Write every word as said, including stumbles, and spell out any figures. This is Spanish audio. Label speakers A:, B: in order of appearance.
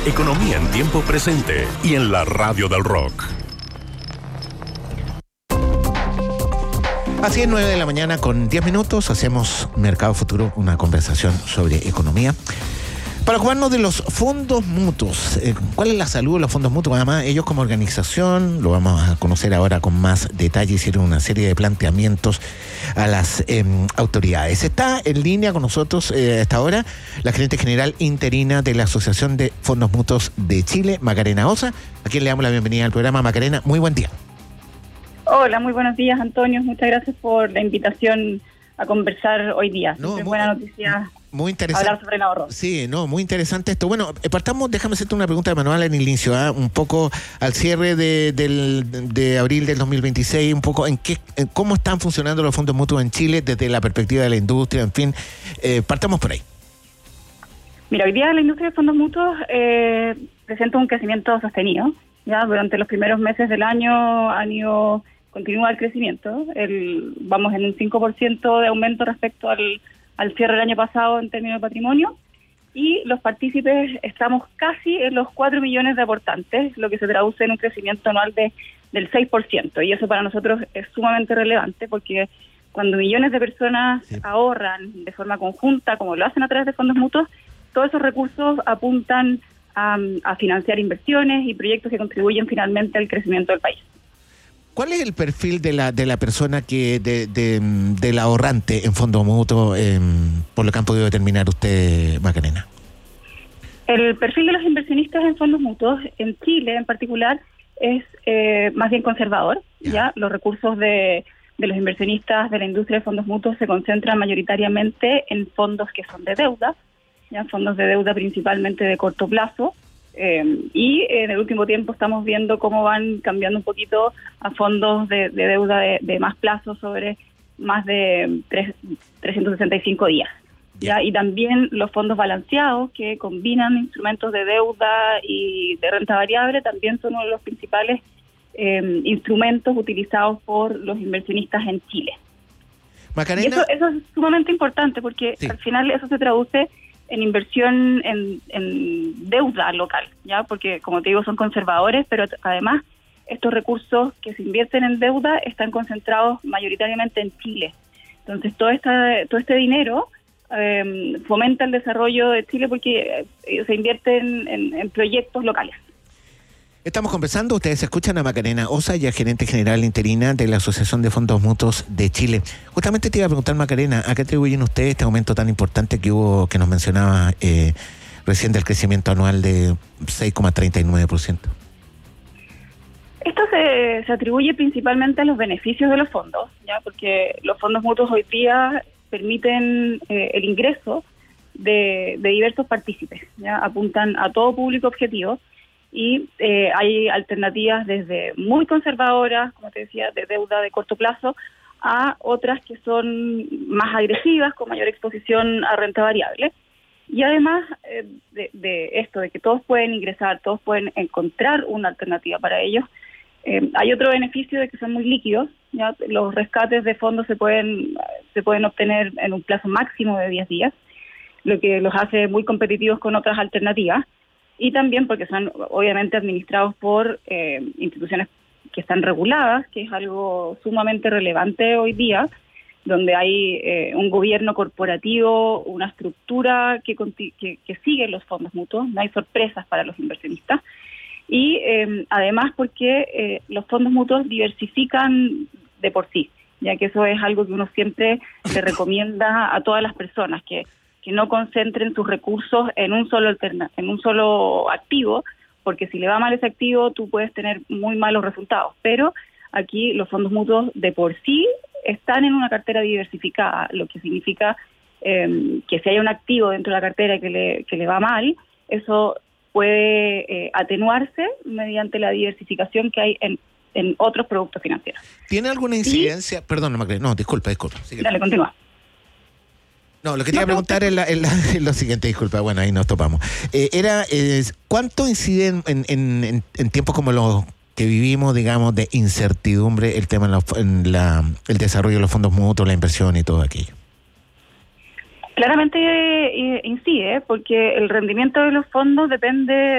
A: Economía en tiempo presente y en la radio del rock.
B: Así es, nueve de la mañana con diez minutos, hacemos Mercado Futuro, una conversación sobre economía. Para ocuparnos de los fondos mutuos, eh, ¿cuál es la salud de los fondos mutuos? Además, ellos como organización, lo vamos a conocer ahora con más detalle, hicieron una serie de planteamientos a las eh, autoridades. Está en línea con nosotros eh, hasta ahora la gerente general interina de la Asociación de Fondos Mutuos de Chile, Macarena Osa, a quien le damos la bienvenida al programa. Macarena, muy buen día.
C: Hola, muy buenos días, Antonio. Muchas gracias por la invitación a conversar hoy día.
B: No,
C: muy,
B: muy,
C: buena noticia.
B: Muy interesante.
C: Hablar sobre el ahorro.
B: Sí, no, muy interesante esto. Bueno, partamos, déjame hacerte una pregunta de manual en el inicio, ¿eh? Un poco al cierre de, del, de abril del dos mil veintiséis, un poco en qué, en cómo están funcionando los fondos mutuos en Chile desde la perspectiva de la industria, en fin, eh, partamos por ahí.
C: Mira, hoy día la industria de fondos mutuos eh, presenta un crecimiento sostenido. Ya durante los primeros meses del año han ido, continúa el crecimiento. El, vamos en un cinco por ciento de aumento respecto al al cierre del año pasado en términos de patrimonio, y los partícipes estamos casi en los cuatro millones de aportantes, lo que se traduce en un crecimiento anual de del seis por ciento, y eso para nosotros es sumamente relevante, porque cuando millones de personas sí. ahorran de forma conjunta, como lo hacen a través de fondos mutuos, todos esos recursos apuntan a, a financiar inversiones y proyectos que contribuyen finalmente al crecimiento del país.
B: ¿Cuál es el perfil de la de la persona que de, de del ahorrante en fondo mutuo, eh, por lo que han podido determinar usted, Macarena?
C: El perfil de los inversionistas en fondos mutuos en Chile en particular es eh, más bien conservador. Ya, ya los recursos de, de los inversionistas de la industria de fondos mutuos se concentran mayoritariamente en fondos que son de deuda, ya fondos de deuda principalmente de corto plazo. Eh, y en el último tiempo estamos viendo cómo van cambiando un poquito a fondos de, de deuda de, de más plazo sobre más de tres, trescientos sesenta y cinco días. ¿Ya? Y también los fondos balanceados que combinan instrumentos de deuda y de renta variable también son uno de los principales eh, instrumentos utilizados por los inversionistas en Chile.
B: Macarena.
C: Y eso, eso es sumamente importante porque sí. al final eso se traduce en inversión en, en deuda local, ya porque como te digo son conservadores, pero además estos recursos que se invierten en deuda están concentrados mayoritariamente en Chile. Entonces todo esta, todo este dinero eh, fomenta el desarrollo de Chile porque eh, se invierte en, en, en proyectos locales.
B: Estamos conversando, ustedes escuchan a Macarena Osa, ya gerente general interina de la Asociación de Fondos Mutuos de Chile. Justamente te iba a preguntar, Macarena, ¿a qué atribuyen ustedes este aumento tan importante que hubo, que nos mencionaba eh, recién del crecimiento anual de seis coma treinta y nueve por ciento?
C: Esto se, se atribuye principalmente a los beneficios de los fondos, ya porque los fondos mutuos hoy día permiten eh, el ingreso de, de diversos partícipes, ya apuntan a todo público objetivo. Y eh, hay alternativas desde muy conservadoras, como te decía, de deuda de corto plazo, a otras que son más agresivas, con mayor exposición a renta variable. Y además eh, de, de esto, de que todos pueden ingresar, todos pueden encontrar una alternativa para ellos, eh, hay otro beneficio de que son muy líquidos. Ya los rescates de fondos se pueden, se pueden obtener en un plazo máximo de diez días, lo que los hace muy competitivos con otras alternativas. Y también porque son obviamente administrados por eh, instituciones que están reguladas, que es algo sumamente relevante hoy día, donde hay eh, un gobierno corporativo, una estructura que, que, que sigue los fondos mutuos, no hay sorpresas para los inversionistas. Y eh, además porque eh, los fondos mutuos diversifican de por sí, ya que eso es algo que uno siempre le recomienda a todas las personas, que que no concentren sus recursos en un solo alterna, en un solo activo, porque si le va mal ese activo tú puedes tener muy malos resultados. Pero aquí los fondos mutuos de por sí están en una cartera diversificada, lo que significa eh, que si hay un activo dentro de la cartera que le, que le va mal, eso puede eh, atenuarse mediante la diversificación que hay en, en otros productos financieros.
B: ¿Tiene alguna incidencia? ¿Sí? Perdón, no, disculpa, disculpa.
C: Sigue. Dale, continúa.
B: No, lo que te iba a preguntar es, la, es, la, es lo siguiente, disculpa, bueno, ahí nos topamos. Eh, era, eh, ¿cuánto incide en, en, en, en tiempos como los que vivimos, digamos, de incertidumbre el tema en, la, en la, el desarrollo de los fondos mutuos, la inversión y todo aquello?
C: Claramente eh, incide, porque el rendimiento de los fondos depende